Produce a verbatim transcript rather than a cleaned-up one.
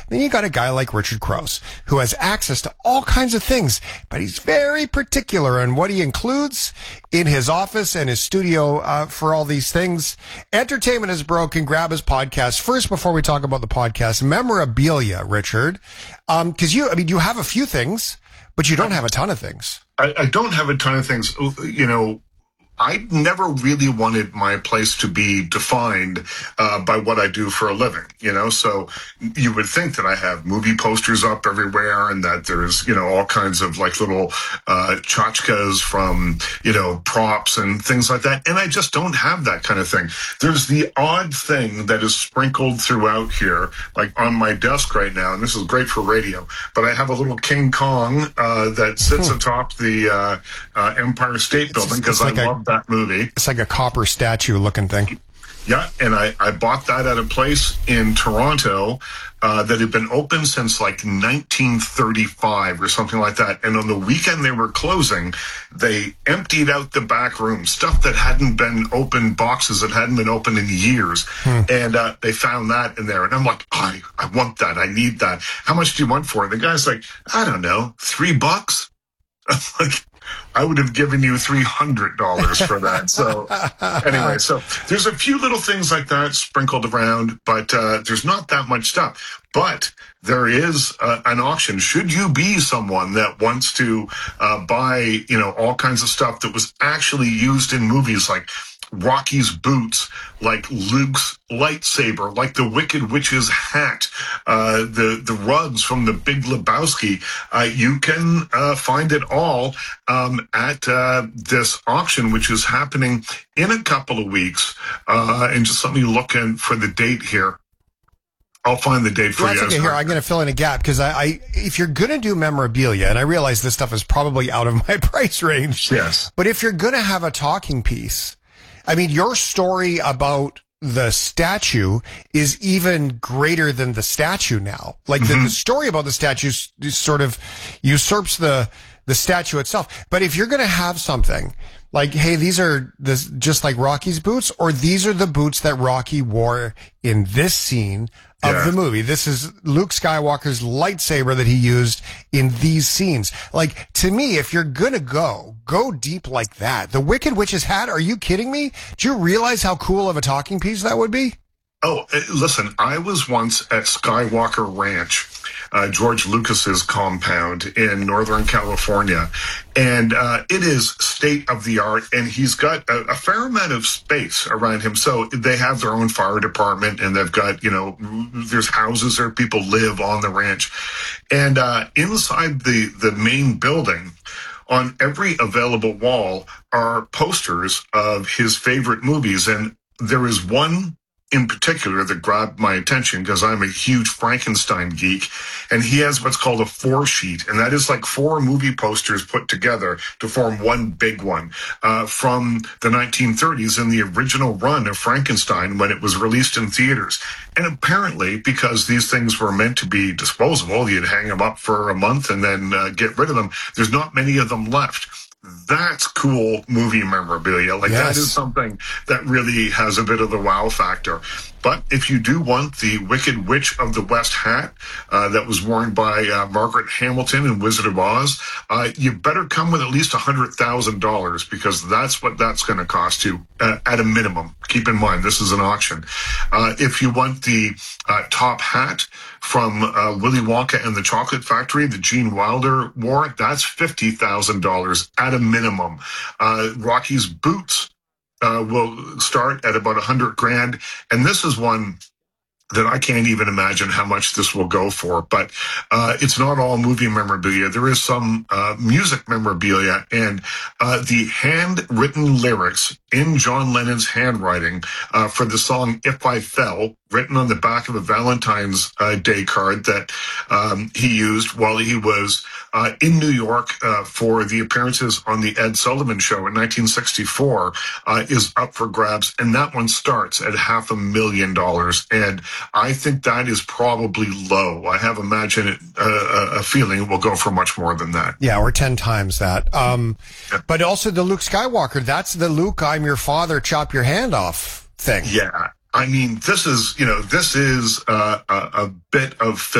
Then you got a guy like Richard Krause, who has access to all kinds of things, but he's very particular on what he includes in his office and his studio uh, for all these things. Entertainment is Broken. Grab his podcast. First, before we talk about the podcast, memorabilia, Richard, um, because you, I mean, you have a few things, but you don't have a ton of things. I, I don't have a ton of things. You know, I never really wanted my place to be defined uh, by what I do for a living, you know, so you would think that I have movie posters up everywhere and that there's, you know, all kinds of like little uh, tchotchkes from, you know, props and things like that. And I just don't have that kind of thing. There's the odd thing that is sprinkled throughout here, like on my desk right now, and this is great for radio, but I have a little King Kong uh, that sits hmm. atop the uh, uh, Empire State Building because like I love that movie. It's like a copper statue looking thing. Yeah, and I, I bought that at a place in Toronto uh, that had been open since like nineteen thirty-five or something like that. And on the weekend they were closing, they emptied out the back room, stuff that hadn't been opened, boxes that hadn't been opened in years. Hmm. And uh, they found that in there. And I'm like, I, I want that. I need that. How much do you want for it? The guy's like, I don't know, three bucks? I'm like, I would have given you three hundred dollars for that. So anyway, so there's a few little things like that sprinkled around, but uh, there's not that much stuff. But there is uh, an auction. Should you be someone that wants to uh, buy, you know, all kinds of stuff that was actually used in movies, like Rocky's boots, like Luke's lightsaber, like the Wicked Witch's hat, uh, the, the rugs from the Big Lebowski, uh, you can uh, find it all um, at uh, this auction, which is happening in a couple of weeks. Uh, and just let me look in for the date here. I'll find the date for well, you. That's okay. Here, I'm going to fill in a gap because I, I, if you're going to do memorabilia, and I realize this stuff is probably out of my price range. Yes. But if you're going to have a talking piece, I mean, your story about the statue is even greater than the statue now. Like mm-hmm. the, the story about the statue s- sort of usurps the, the statue itself. But if you're going to have something like, hey, these are this, just like Rocky's boots, or these are the boots that Rocky wore in this scene of yeah. the movie. This is Luke Skywalker's lightsaber that he used in these scenes. Like, to me, if you're gonna go, go deep like that. The Wicked Witch's hat, are you kidding me? Do you realize how cool of a talking piece that would be? Oh, listen, I was once at Skywalker Ranch, uh, George Lucas's compound in Northern California, and uh, it is state of the art, and he's got a, a fair amount of space around him. So they have their own fire department, and they've got, you know, there's houses where people live on the ranch. And uh, inside the, the main building, on every available wall are posters of his favorite movies, and there is one in particular that grabbed my attention because I'm a huge Frankenstein geek, and he has what's called a four sheet, and that is like four movie posters put together to form one big one uh, from the nineteen thirties in the original run of Frankenstein when it was released in theaters. And apparently, because these things were meant to be disposable, you'd hang them up for a month and then uh, get rid of them. There's not many of them left. That's cool movie memorabilia. Like yes. that is something that really has a bit of the wow factor. But if you do want the Wicked Witch of the West hat uh, that was worn by uh, Margaret Hamilton in Wizard of Oz, uh, you better come with at least one hundred thousand dollars because that's what that's going to cost you uh, at a minimum. Keep in mind, this is an auction. Uh, if you want the uh, top hat from uh, Willy Wonka and the Chocolate Factory that Gene Wilder wore, that's fifty thousand dollars at a minimum. Uh, Rocky's boots Uh, will start at about a hundred grand. And this is one that I can't even imagine how much this will go for, but uh, it's not all movie memorabilia. There is some uh, music memorabilia, and uh, the handwritten lyrics in John Lennon's handwriting uh, for the song If I Fell, written on the back of a Valentine's uh, Day card that um, he used while he was uh, in New York uh, for the appearances on the Ed Sullivan Show in nineteen sixty-four, uh, is up for grabs, and that one starts at half a million dollars. And I think that is probably low. I have imagined it, uh, a feeling it will go for much more than that. Yeah, or ten times that. Um, yeah. But also the Luke Skywalker, that's the Luke, I'm your father, chop your hand off thing. Yeah. I mean, this is, you know, this is uh, a, a bit of